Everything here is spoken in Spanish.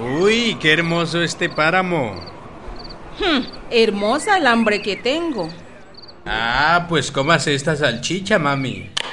Uy, qué hermoso este páramo. Hermosa el hambre que tengo. Ah, pues cómase esta salchicha, mami.